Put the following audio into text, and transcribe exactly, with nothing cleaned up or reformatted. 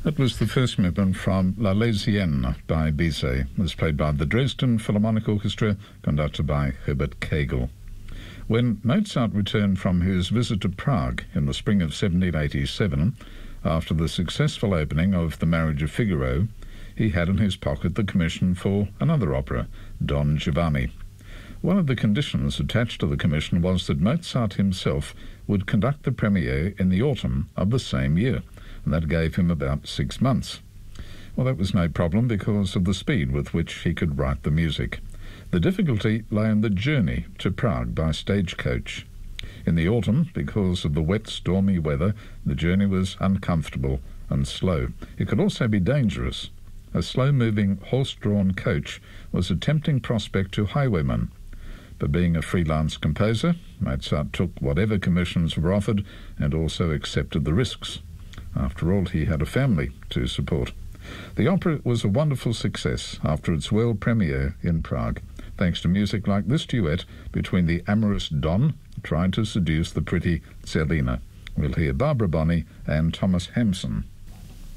That was the first movement from La Laisienne by Bizet. It was played by the Dresden Philharmonic Orchestra, conducted by Herbert Kegel. When Mozart returned from his visit to Prague in the spring of seventeen eighty-seven, after the successful opening of The Marriage of Figaro, he had in his pocket the commission for another opera, Don Giovanni. One of the conditions attached to the commission was that Mozart himself would conduct the premiere in the autumn of the same year, and that gave him about six months. Well, that was no problem because of the speed with which he could write the music. The difficulty lay in the journey to Prague by stagecoach. In the autumn, because of the wet, stormy weather, the journey was uncomfortable and slow. It could also be dangerous. A slow-moving, horse-drawn coach was a tempting prospect to highwaymen. But being a freelance composer, Mozart took whatever commissions were offered and also accepted the risks. After all, he had a family to support. The opera was a wonderful success after its world premiere in Prague, thanks to music like this duet between the amorous Don trying to seduce the pretty Zerlina. We'll hear Barbara Bonney and Thomas Hampson.